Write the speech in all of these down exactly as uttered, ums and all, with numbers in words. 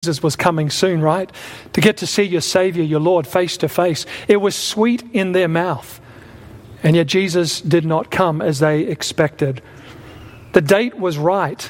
Jesus was coming soon, right? To get to see your Savior, your Lord, face to face. It was sweet in their mouth. And yet Jesus did not come as they expected. The date was right,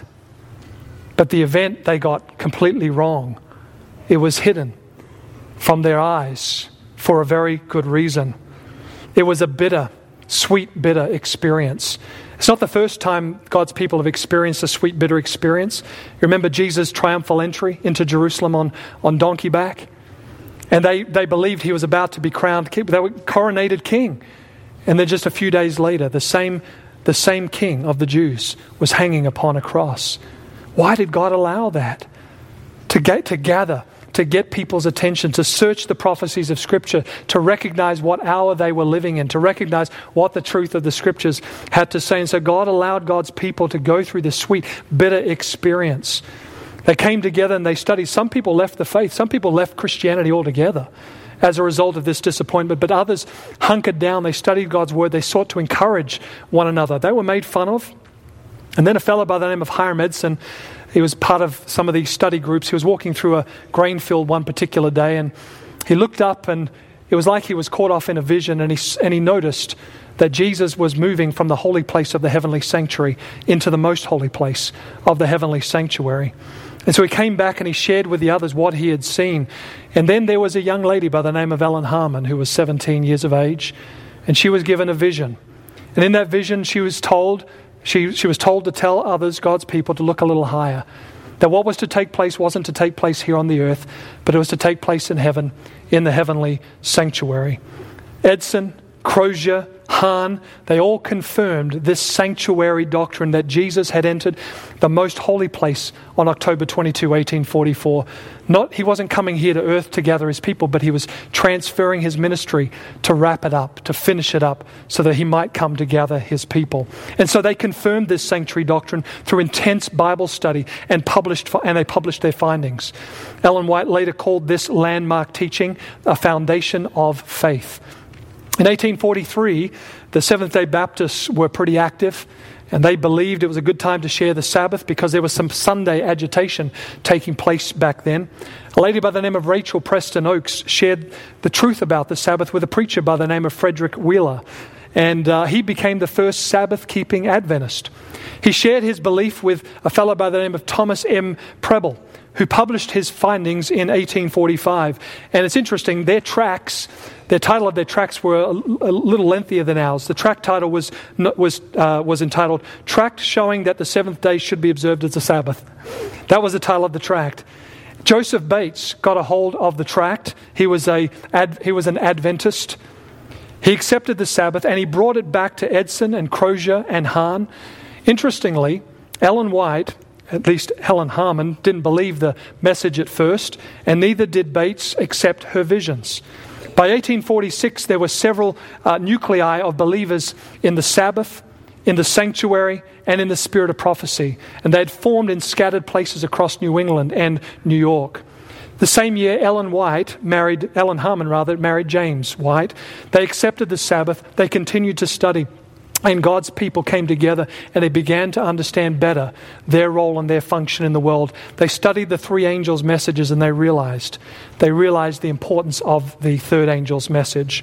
but the event they got completely wrong. It was hidden from their eyes for a very good reason. It was a bitter, sweet, bitter experience. It's not the first time God's people have experienced a sweet, bitter experience. You remember Jesus' triumphal entry into Jerusalem on, on donkey back? And they, they believed he was about to be crowned king. They were coronated king. And then just a few days later, the same, the same king of the Jews was hanging upon a cross. Why did God allow that? To get, to gather, to get people's attention, to search the prophecies of Scripture, to recognize what hour they were living in, to recognize what the truth of the Scriptures had to say. And so God allowed God's people to go through this sweet, bitter experience. They came together and they studied. Some people left the faith. Some people left Christianity altogether as a result of this disappointment. But others hunkered down. They studied God's Word. They sought to encourage one another. They were made fun of. And then a fellow by the name of Hiram Edson, he was part of some of these study groups. He was walking through a grain field one particular day, and he looked up, and it was like he was caught off in a vision, and he, and he noticed that Jesus was moving from the holy place of the heavenly sanctuary into the most holy place of the heavenly sanctuary. And so he came back and he shared with the others what he had seen. And then there was a young lady by the name of Ellen Harmon, who was seventeen years of age, and she was given a vision. And in that vision, she was told She, she was told to tell others, God's people, to look a little higher. That what was to take place wasn't to take place here on the earth, but it was to take place in heaven, in the heavenly sanctuary. Edson, Crozier, Hahn, they all confirmed this sanctuary doctrine that Jesus had entered the most holy place on October twenty-second, eighteen forty-four. Not, he wasn't coming here to earth to gather his people, but he was transferring his ministry to wrap it up, to finish it up, so that he might come to gather his people. And so they confirmed this sanctuary doctrine through intense Bible study and published, and they published their findings. Ellen White later called this landmark teaching a foundation of faith. In eighteen forty-three, the Seventh-day Baptists were pretty active, and they believed it was a good time to share the Sabbath because there was some Sunday agitation taking place back then. A lady by the name of Rachel Preston Oakes shared the truth about the Sabbath with a preacher by the name of Frederick Wheeler, and uh, he became the first Sabbath-keeping Adventist. He shared his belief with a fellow by the name of Thomas M. Preble, who published his findings in eighteen forty-five. And it's interesting, their tracts, their title of their tracts were a, a little lengthier than ours. The tract title was was uh, was entitled, Tract Showing That the Seventh Day Should Be Observed as a Sabbath. That was the title of the tract. Joseph Bates got a hold of the tract. He was a ad, he was an Adventist. He accepted the Sabbath and he brought it back to Edson and Crozier and Hahn. Interestingly, Ellen White, at least Helen Harmon, didn't believe the message at first, and neither did Bates accept her visions. By eighteen forty-six, there were several uh, nuclei of believers in the Sabbath, in the sanctuary, and in the spirit of prophecy. And they had formed in scattered places across New England and New York. The same year, Ellen White married, Ellen Harmon rather, married James White. They accepted the Sabbath. They continued to study. And God's people came together and they began to understand better their role and their function in the world. They studied the three angels' messages and they realized, they realized the importance of the third angel's message.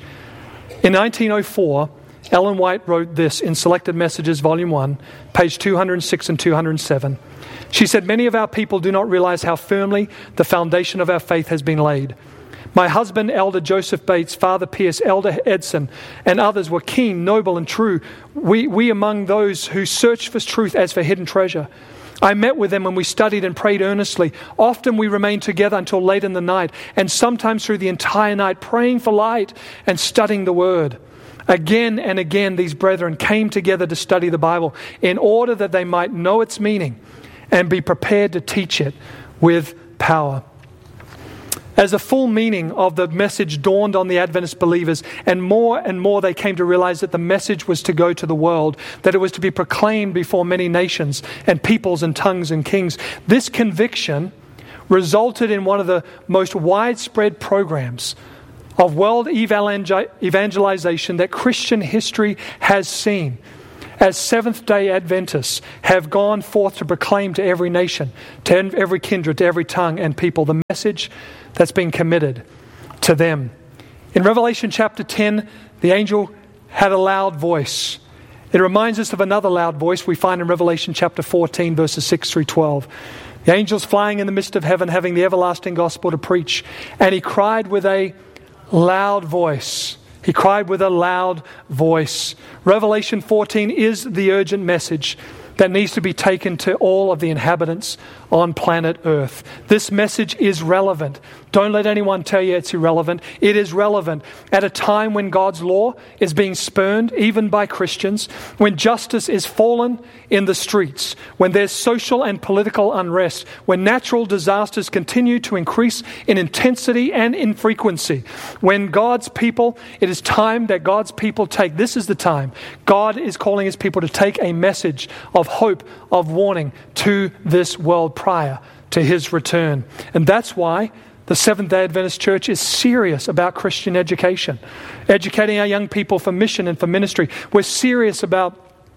In nineteen oh four, Ellen White wrote this in Selected Messages, Volume one, page two hundred six and two hundred seven. She said, many of our people do not realize how firmly the foundation of our faith has been laid. My husband, Elder Joseph Bates, Father Pierce, Elder Edson, and others were keen, noble, and true. We, we among those who search for truth as for hidden treasure. I met with them when we studied and prayed earnestly. Often we remained together until late in the night, and sometimes through the entire night, praying for light and studying the Word. Again and again, these brethren came together to study the Bible in order that they might know its meaning and be prepared to teach it with power. As the full meaning of the message dawned on the Adventist believers, and more and more they came to realize that the message was to go to the world, that it was to be proclaimed before many nations and peoples and tongues and kings. This conviction resulted in one of the most widespread programs of world evangelization that Christian history has seen. as Seventh-day Adventists, have gone forth to proclaim to every nation, to every kindred, to every tongue and people, the message that's been committed to them. In Revelation chapter ten, the angel had a loud voice. It reminds us of another loud voice we find in Revelation chapter fourteen, verses six through twelve. The angel's flying in the midst of heaven, having the everlasting gospel to preach. And he cried with a loud voice. He cried with a loud voice. Revelation fourteen is the urgent message that needs to be taken to all of the inhabitants on planet Earth. This message is relevant. Don't let anyone tell you it's irrelevant. It is relevant at a time when God's law is being spurned, even by Christians, when justice is fallen in the streets, when there's social and political unrest, when natural disasters continue to increase in intensity and in frequency. When God's people, it is time that God's people take, this is the time, God is calling His people to take a message of hope, of warning to this world prior to His return. And that's why the Seventh-day Adventist Church is serious about Christian education, educating our young people for mission and for ministry. We're serious about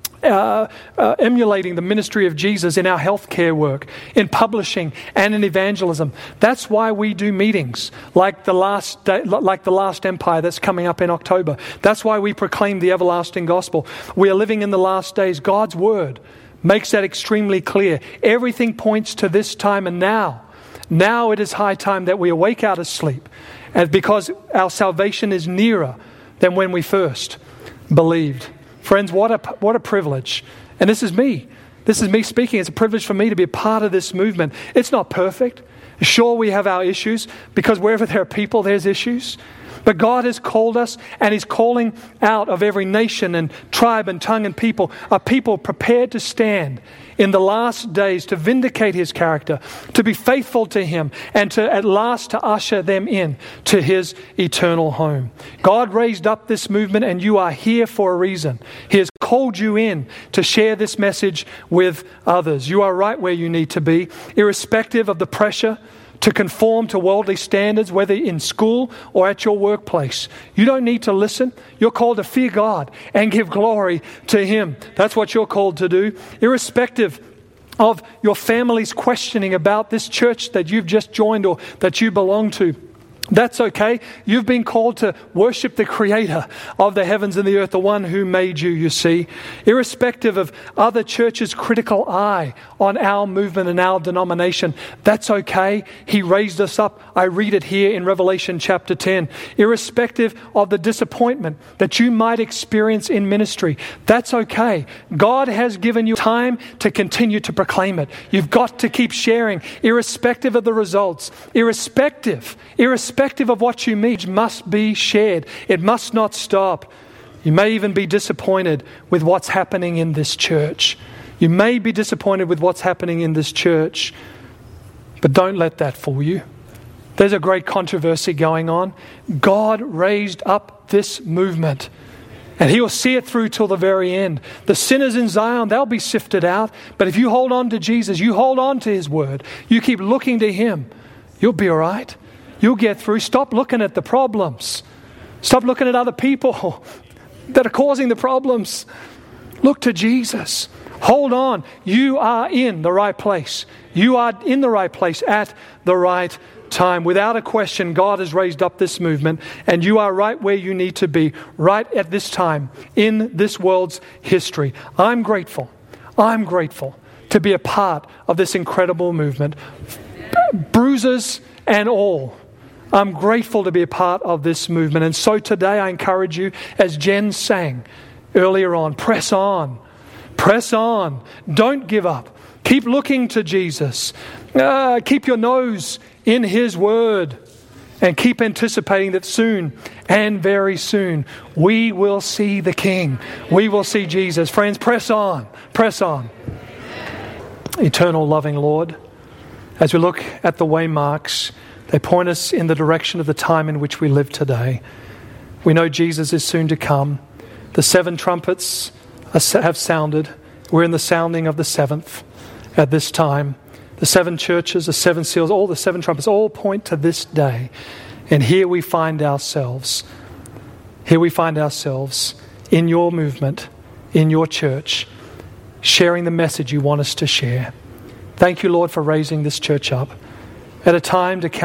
uh, uh, emulating the ministry of Jesus in our healthcare work, in publishing and in evangelism. That's why we do meetings like the last day, like the Last Empire that's coming up in October. That's why we proclaim the everlasting gospel. We are living in the last days. God's word makes that extremely clear. Everything points to this time and now. Now it is high time that we awake out of sleep, and because our salvation is nearer than when we first believed. Friends, what a what a privilege. And this is me. This is me speaking. It's a privilege for me to be a part of this movement. It's not perfect. Sure, we have our issues, because wherever there are people, there's issues. But God has called us, and He's calling out of every nation and tribe and tongue and people, a people prepared to stand in the last days to vindicate His character, to be faithful to Him, and to at last to usher them in to His eternal home. God raised up this movement, and you are here for a reason. He has called you in to share this message with others. You are right where you need to be, irrespective of the pressure to conform to worldly standards, whether in school or at your workplace. You don't need to listen. You're called to fear God and give glory to Him. That's what you're called to do. Irrespective of your family's questioning about this church that you've just joined or that you belong to, that's okay. You've been called to worship the Creator of the heavens and the earth, the one who made you, you see. Irrespective of other churches' critical eye on our movement and our denomination, that's okay. He raised us up. I read it here in Revelation chapter ten. Irrespective of the disappointment that you might experience in ministry, that's okay. God has given you time to continue to proclaim it. You've got to keep sharing, irrespective of the results, irrespective, irrespective Irrespective of what you meet, must be shared. It must not stop. You may even be disappointed with what's happening in this church. You may be disappointed with what's happening in this church, but don't let that fool you. There's a great controversy going on. God raised up this movement, and He will see it through till the very end. The sinners in Zion, they'll be sifted out. But if you hold on to Jesus, you hold on to His word, you keep looking to Him, you'll be all right. You'll get through. Stop looking at the problems. Stop looking at other people that are causing the problems. Look to Jesus. Hold on. You are in the right place. You are in the right place at the right time. Without a question, God has raised up this movement, and you are right where you need to be, right at this time in this world's history. I'm grateful. I'm grateful to be a part of this incredible movement. Bruises and all. I'm grateful to be a part of this movement. And so today I encourage you, as Jen sang earlier on, press on. Press on. Don't give up. Keep looking to Jesus. Uh, keep your nose in His word. And keep anticipating that soon and very soon we will see the King. We will see Jesus. Friends, press on. Press on. Eternal loving Lord, as we look at the waymarks, they point us in the direction of the time in which we live today. We know Jesus is soon to come. The seven trumpets have sounded. We're in the sounding of the seventh at this time. The seven churches, the seven seals, all the seven trumpets, all point to this day. And here we find ourselves. Here we find ourselves in your movement, in your church, sharing the message you want us to share. Thank you, Lord, for raising this church up at a time to count